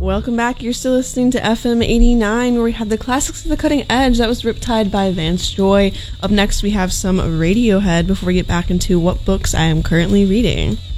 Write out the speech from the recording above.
Welcome back. You're still listening to FM 89, where we have the classics of the cutting edge. That was Riptide by Vance Joy. Up next, we have some Radiohead before we get back into what books I am currently reading.